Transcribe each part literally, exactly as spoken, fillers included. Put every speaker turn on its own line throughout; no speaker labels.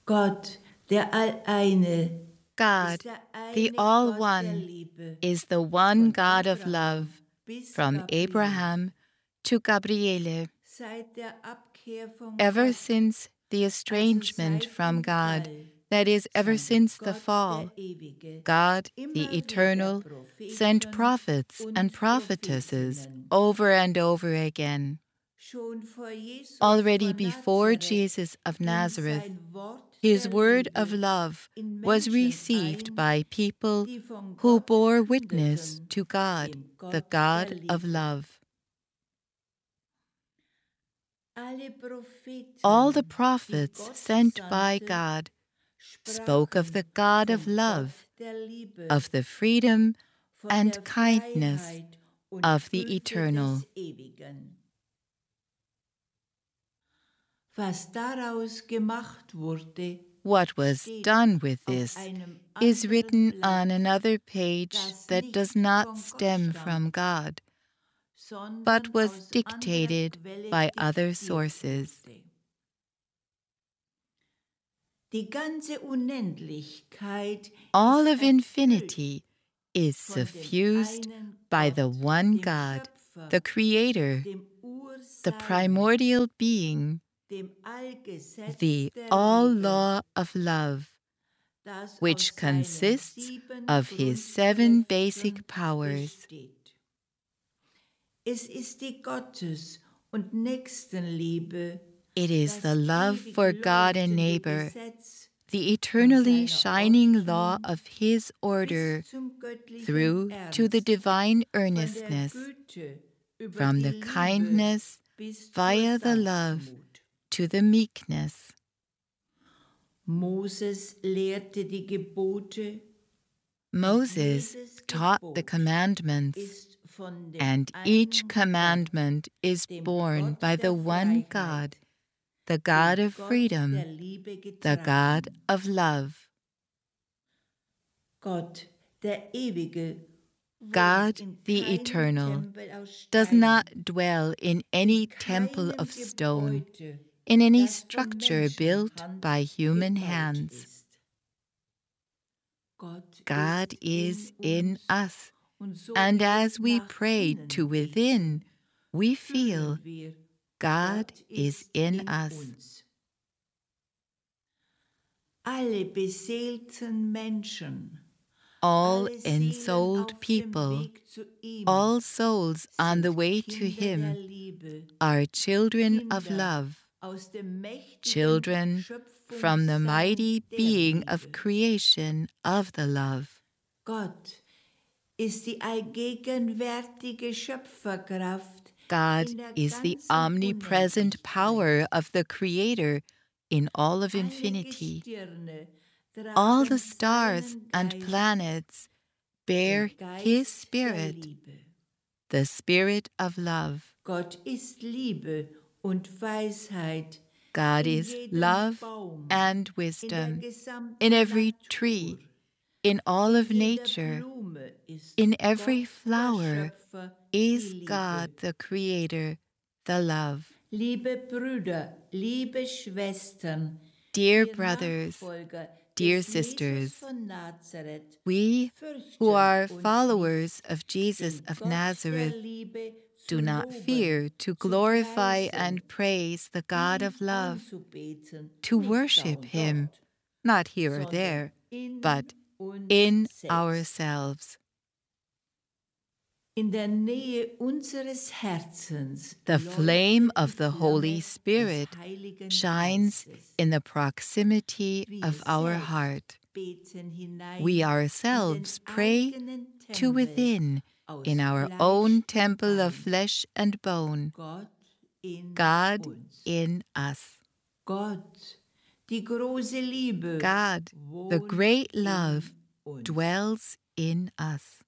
Gott, der Alleine,
God, the All-One, is the one God of love, from Abraham to Gabriele. Ever since the estrangement from God, that is, ever since the fall, God, the Eternal, sent prophets and prophetesses over and over again. Already before Jesus of Nazareth, his word of love was received by people who bore witness to God, the God of love. All the prophets sent by God spoke of the God of love, of the freedom and kindness of the Eternal. What was done with this is written on another page that does not stem from God, but was dictated by other sources. All of infinity is suffused by the one God, the Creator, the primordial being, the all-law of love, which consists of his seven basic powers. It is the love for God and neighbor, the eternally shining law of his order, through to the divine earnestness, from the kindness via the love to the meekness.
Moses lehrte die Gebote.
Moses taught the commandments, and each commandment is born by the one God, the God of freedom, the God of love.
God, der Ewige,
God, the Eternal, does not dwell in any temple of stone, in any structure built by human hands. God is in us, and as we pray to within, we feel God is in us.
Alle beseelten Menschen,
all ensouled people, all souls on the way to him, are children of love, children from the mighty being of creation of the love.
Gott ist die allgegenwärtige Schöpferkraft.
God is the omnipresent power of the Creator in all of infinity. All the stars and planets bear his spirit, the spirit of love.
Gott ist Liebe und Weisheit.
God is love and wisdom in every tree, in all of nature, in every flower is God the Creator, the love.
Liebe Brüder, liebe Schwestern,
dear brothers, dear sisters, we who are followers of Jesus of Nazareth do not fear to glorify and praise the God of love, to worship him, not here or there, but in ourselves.
In der Nähe unseres Herzens,
the flame of the Holy Spirit shines in the proximity of our heart. We ourselves pray to within in our own temple of flesh and bone, God in us.
God, the
great love, dwells in us.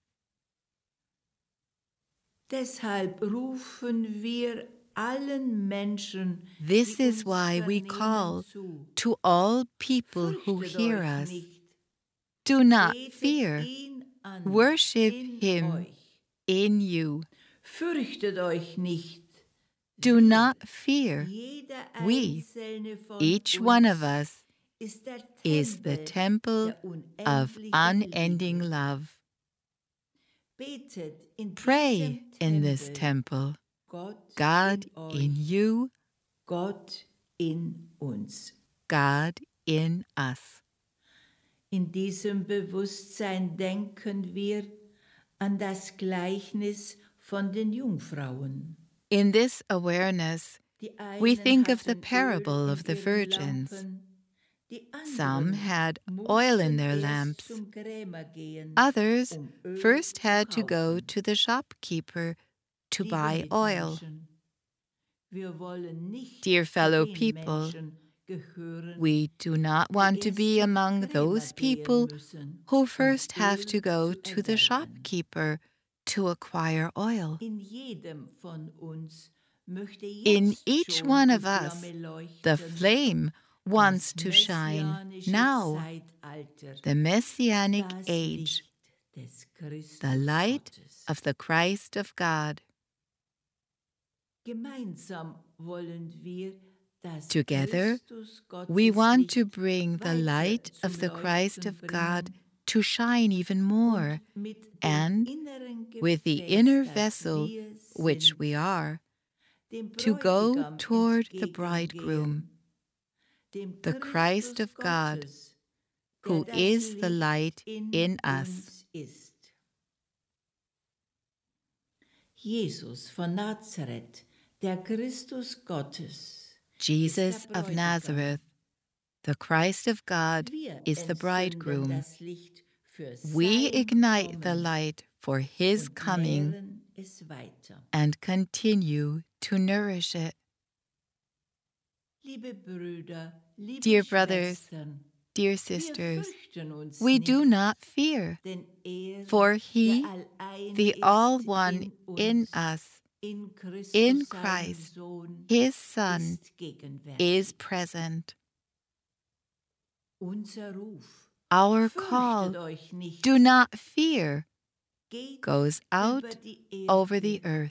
Deshalb rufen wir allen Menschen,
this is why we call to all people who hear us, do not fear, worship him in you.
Fürchtet euch nicht.
Do not fear. We, each one of us, is the temple of unending love. Pray in this temple, God in you,
Gott in uns.
God in us.
In diesem Bewusstsein denken wir an das Gleichnis von den Jungfrauen.
In this awareness, we think of the parable of the virgins. Some had oil in their lamps. Others first had to go to the shopkeeper to buy oil. Dear fellow people, we do not want to be among those people who first have to go to the shopkeeper to acquire oil. In each one of us, the flame wants to shine now, the Messianic age, the light of the Christ of God. Together, we want to bring the light of the Christ of God to shine even more, and with the inner vessel, which we are, to go toward the bridegroom, the Christ of God, who is the light in us.
Jesus von Nazareth, der Christus Gottes,
Jesus of Nazareth, the Christ of God, is the bridegroom. We ignite the light for his coming and continue to nourish it. Dear brothers, dear sisters, we do not fear, for he, the All One in us, in Christ, his Son, is present. Our call, do not fear, goes out over the earth.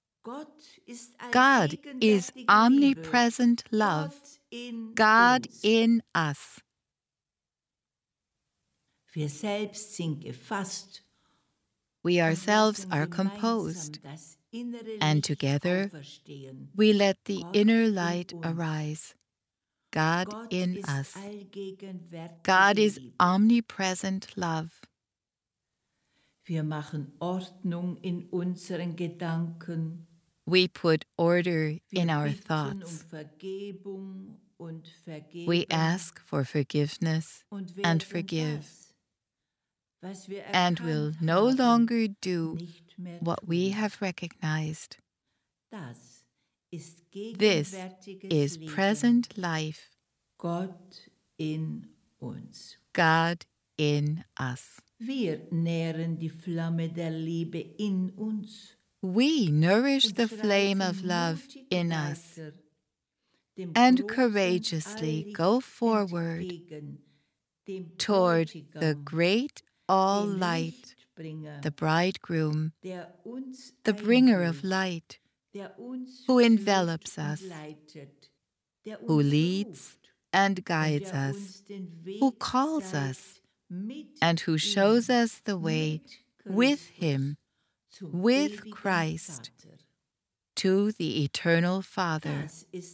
God is omnipresent love, God in us. We ourselves are composed, and together we let the inner light arise, God in us. God is omnipresent love.
Wir machen Ordnung in unseren Gedanken.
We put order in our thoughts. We ask for forgiveness and forgive, and will no longer do what we have recognized. This is present life,
Gott in uns.
God in us.
Wir nähren die Flamme der Liebe in uns.
We nourish the flame of love in us and courageously go forward toward the great all-light, the bridegroom, the bringer of light, who envelops us, who leads and guides us, who calls us, and who shows us the way with him, with Christ, to the eternal Father.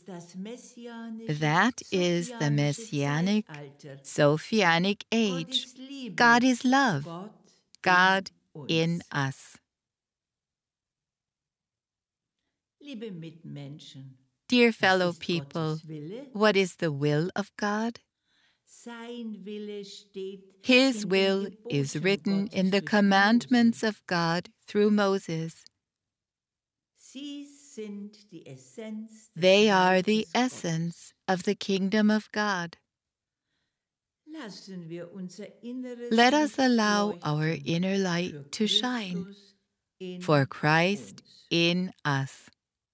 That is the Messianic, Sophianic age. God is love, God in us. Dear fellow people, what is the will of God? His will is written in the commandments of God through Moses. They are the essence of the kingdom of God. Let us allow our inner light to shine for Christ in us.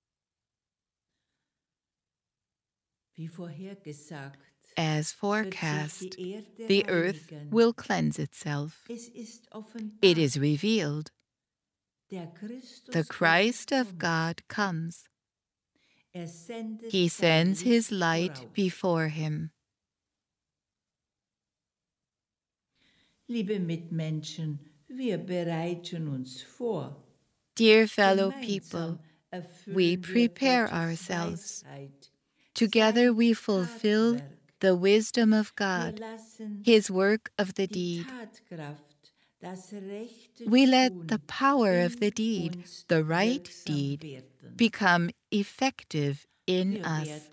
As forecast, the earth will cleanse itself. It is revealed. The Christ of God comes. He sends his light before him.
Liebe Mitmenschen, wir bereiten uns vor.
Dear fellow people, we prepare ourselves. Together we fulfill the wisdom of God, His work of the deed. We let the power of the deed, the right deed, become effective in us.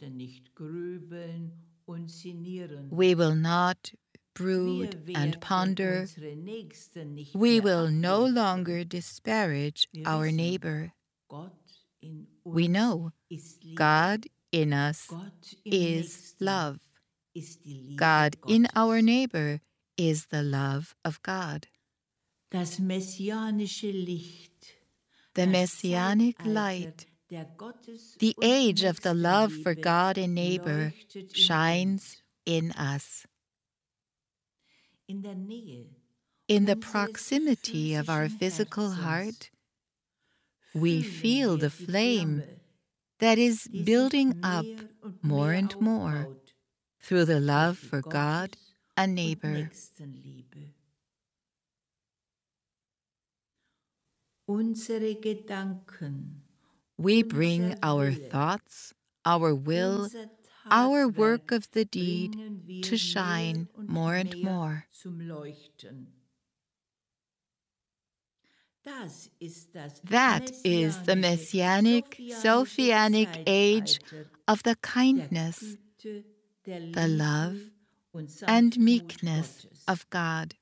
We will not brood and ponder. We will no longer disparage our neighbor. We know God in us is love. God in our neighbor is the love of God.
Das messianische Licht,
the messianic light, the age of the love for God and neighbor, shines in us. In the proximity of our physical heart, we feel the flame that is building up more and more through the love for God and neighbor.
Unsere Gedanken,
we bring our thoughts, our will, our work of the deed to shine more and more. That is the messianic, Sophianic age of the kindness, the love, and meekness of God.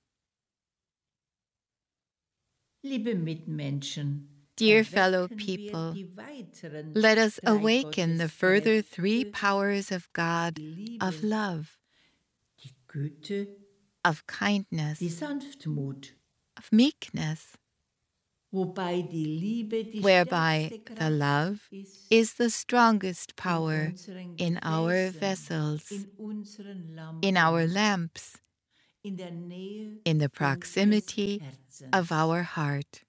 Liebe Mitmenschen,
dear fellow people, let us awaken the further three powers of God, of love, of kindness, of meekness, whereby the love is the strongest power in our vessels, in our lamps, in the proximity of our heart.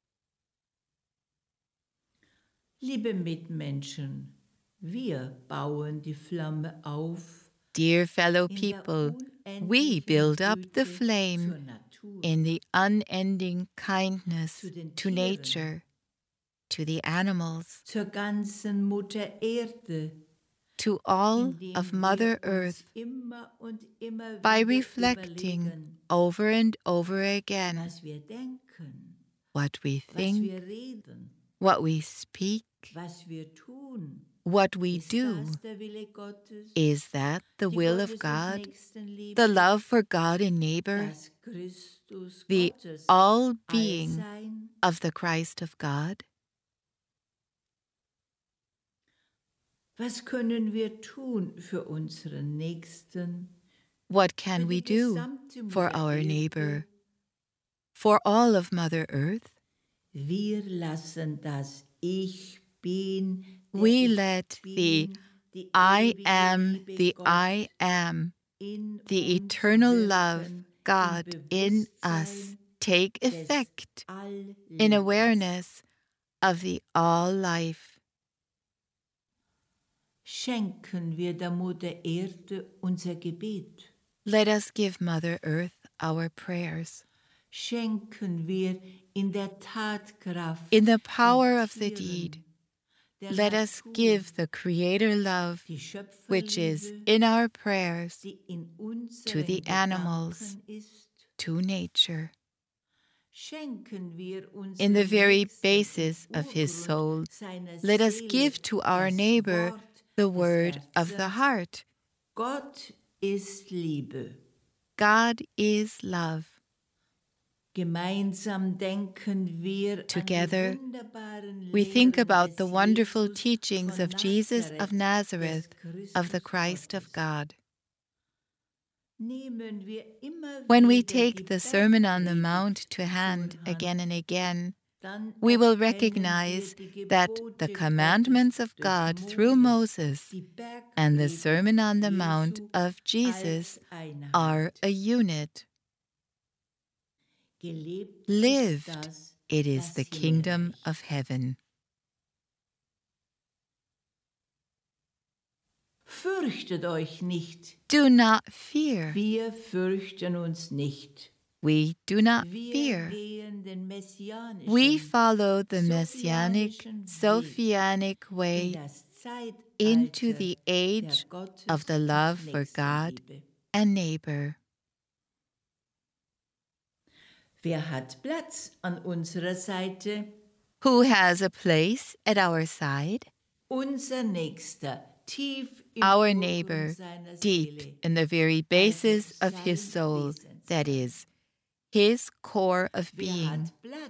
Liebe Mitmenschen, wir bauen die Flamme auf.
Dear fellow people, we build up the flame in the unending kindness to nature, to the animals,
zur ganzen Mutter Erde,
to all of Mother Earth, by reflecting over and over again what we think, what we speak, what we do. Is that the will of God, the love for God and neighbor, the all-being of the Christ of God?
Was können wir tun für unseren Nächsten?
What can we do for our neighbor, for all of Mother Earth?
Wir lassen das Ich bin,
we let the I am, the I am, the eternal love, God in us, take effect in awareness of the all-life.
Schenken wir der Mutter Erde unser Gebet.
Let us give Mother Earth our prayers.
Schenken wir in der Tatkraft,
in the power of the deed. Let us give the Creator love, which is in our prayers, to the animals, to nature. In the very basis of His soul, let us give to our neighbor the word of the heart.
Gott ist Liebe.
God is love.
Gemeinsam denken wir
Together, we think about the wonderful teachings of Jesus of Nazareth, of the Christ of God. When we take the Sermon on the Mount to hand again and again, we will recognize that the commandments of God through Moses and the Sermon on the Mount of Jesus are a unit. Lived, it is the kingdom of heaven.
Fürchtet euch nicht.
Do not fear.
Wir fürchten uns nicht.
We do not fear. We follow the Messianic, Sophianic way into the age of the love for God and neighbor.
Wer hat Platz an unserer Seite?
Who has a place at our side?
Unser Nächster, tief im
Our neighbor, deep in the very basis of his soul, that is, his core of being.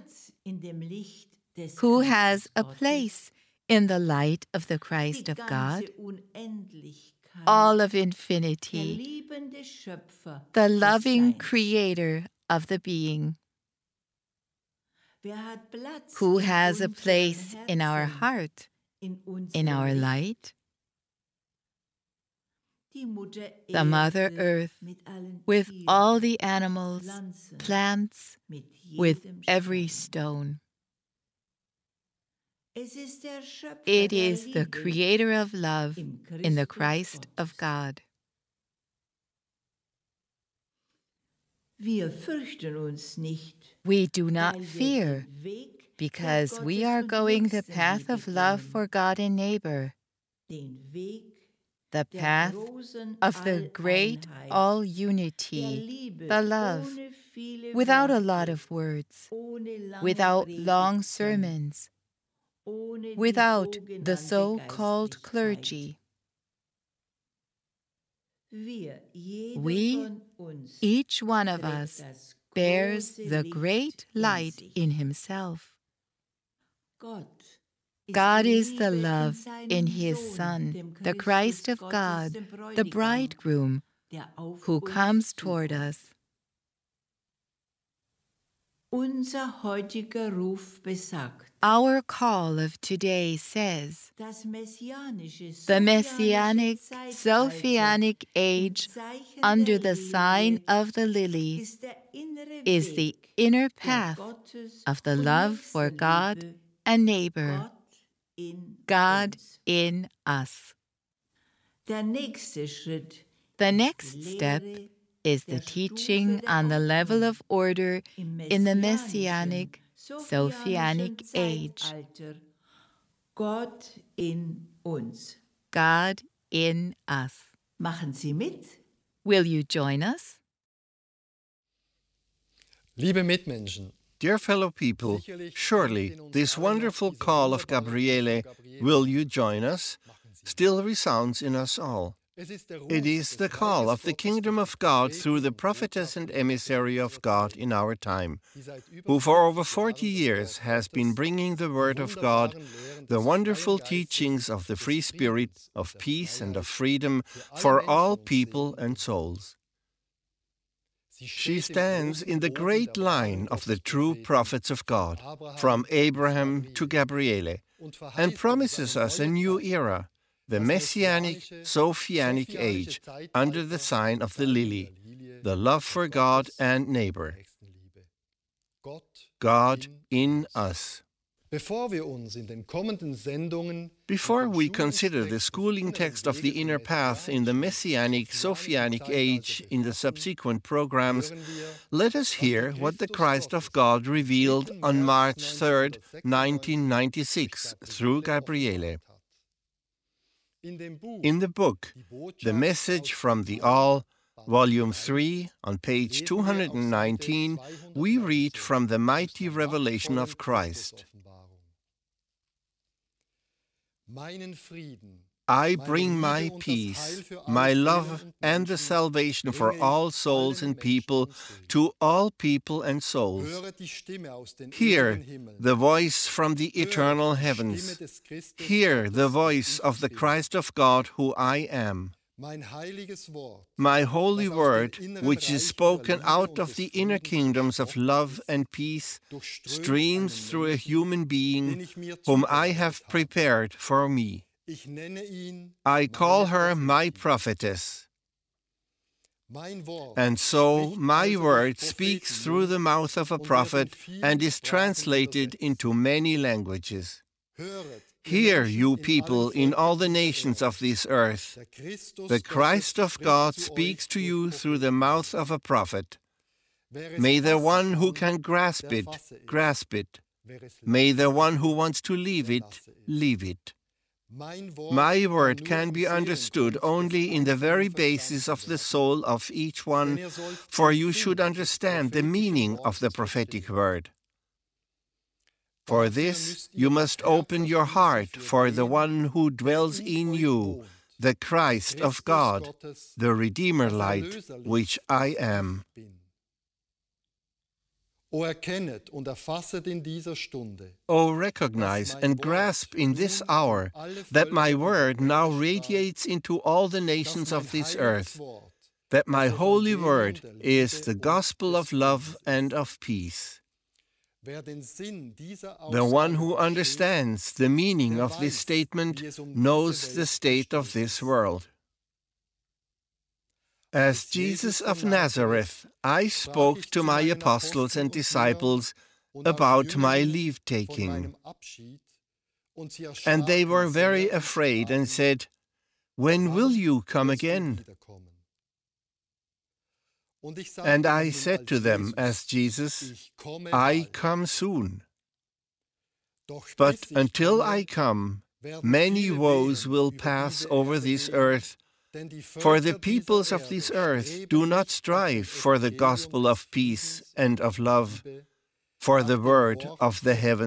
Who has a place in the light of the Christ of God? All of infinity, the loving creator of the being. Who has a place in our heart, in our light? The Mother Earth, with all the animals, plants, with every stone. It is the Creator of love in the Christ of God.
Wir fürchten uns nicht.
We do not fear, because we are going the path of love for God and neighbor, the path of the great all-unity, the love, without a lot of words, without long sermons, without the so-called clergy. We, each one of us, bears the great light in himself. God is the love in his Son, the Christ of God, the bridegroom, who comes toward us.
Unser heutiger Ruf besagt,
our call of today says, the Messianic, Sophianic age under the sign of the lily is the inner path of the love for God and neighbor, God in us. The next step is the teaching on the level of order in the Messianic, Sophianic age.
Gott in uns.
God in us.
Machen Sie mit?
Will you join us?
Liebe Mitmenschen,
dear fellow people, surely this wonderful call of Gabriele, will you join us, still resounds in us all. It is the call of the kingdom of God through the prophetess and emissary of God in our time, who for over forty years has been bringing the word of God, the wonderful teachings of the free spirit, of peace and of freedom for all people and souls. She stands in the great line of the true prophets of God, from Abraham to Gabriele, and promises us a new era, the Messianic, Sophianic age, under the sign of the lily, the love for God and neighbor. God in us.
Before
we consider the schooling text of the inner path in the Messianic, Sophianic age in the subsequent programs, let us hear what the Christ of God revealed on March third, nineteen ninety-six, through Gabriele. In the book, The Message from the All, Volume three, on page two hundred nineteen, we read from the mighty revelation of Christ. I bring my peace, my love, and the salvation for all souls and people, to all people and souls. Hear the voice from the eternal heavens. Hear the voice of the Christ of God, who I am. My holy word, which is spoken out of the inner kingdoms of love and peace, streams through a human being whom I have prepared for me. I call her my prophetess. And so my word speaks through the mouth of a prophet and is translated into many languages. Hear, you people in all the nations of this earth. The Christ of God speaks to you through the mouth of a prophet. May the one who can grasp it, grasp it. May the one who wants to leave it, leave it. My word can be understood only in the very basis of the soul of each one, for you should understand the meaning of the prophetic word. For this, you must open your heart for the one who dwells in you, the Christ of God, the Redeemer light, which I am.
O erkennet und erfasset in dieser Stunde.
O recognize and grasp in this hour that my word now radiates into all the nations of this earth, that my holy word is the gospel of love and of peace. The one who understands the meaning of this statement knows the state of this world. As Jesus of Nazareth, I spoke to my apostles and disciples about my leave-taking. And they were very afraid and said, "When will you come again?" And I said to them as Jesus, "I come soon. But until I come, many woes will pass over this earth, for the peoples of this earth do not strive for the gospel of peace and of love, for the word of the heavens."